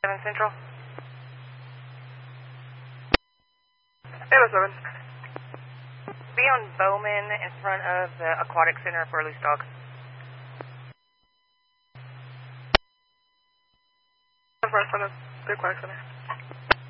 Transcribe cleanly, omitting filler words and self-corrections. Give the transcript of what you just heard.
7 Central. 807. Be on Bowman in front of the Aquatic Center for loose dogs. In front of the Aquatic Center.